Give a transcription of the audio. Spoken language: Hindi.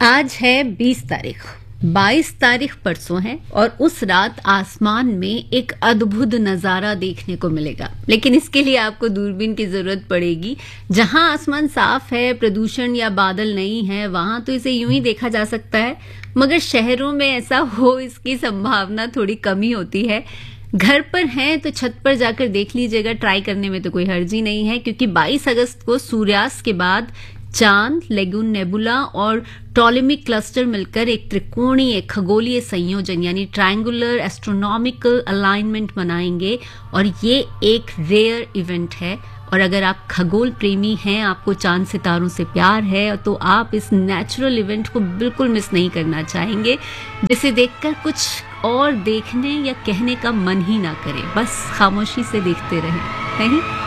आज है 20 तारीख। 22 तारीख परसों है और उस रात आसमान में एक अद्भुत नजारा देखने को मिलेगा। लेकिन इसके लिए आपको दूरबीन की जरूरत पड़ेगी। जहां आसमान साफ है, प्रदूषण या बादल नहीं है, वहां तो इसे यूं ही देखा जा सकता है, मगर शहरों में ऐसा हो इसकी संभावना थोड़ी कम ही होती है। घर पर हैं तो छत पर जाकर देख लीजिएगा, ट्राई करने में तो कोई हर्ज ही नहीं है, क्योंकि 22 अगस्त को सूर्यास्त के बाद चांद, लेगून नेबुला और टॉलेमिक क्लस्टर मिलकर एक त्रिकोणीय खगोलीय संयोजन यानी ट्रायंगुलर एस्ट्रोनॉमिकल अलाइनमेंट बनाएंगे। और ये एक रेयर इवेंट है। और अगर आप खगोल प्रेमी हैं, आपको चांद सितारों से प्यार है, तो आप इस नेचुरल इवेंट को बिल्कुल मिस नहीं करना चाहेंगे, जिसे देखकर कुछ और देखने या कहने का मन ही ना करे, बस खामोशी से देखते रहें, नहीं?